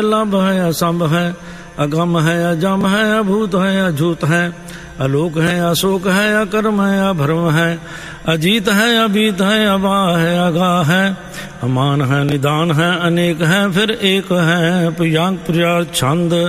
लभ है असंभ है, अगम है अजम है, अभूत है अझूत है, अलोक है अशोक है, अकर्म है अभर्म है, अजीत है अबीत है, अबा है अगा है, अमान है निदान है, अनेक है फिर एक है। प्रियांक प्रिया छंद।